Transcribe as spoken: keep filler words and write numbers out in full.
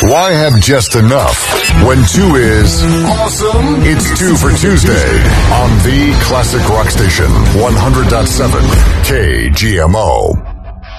Why have just enough when two is awesome? It's two for Tuesday on the Classic Rock Station, one hundred point seven K G M O.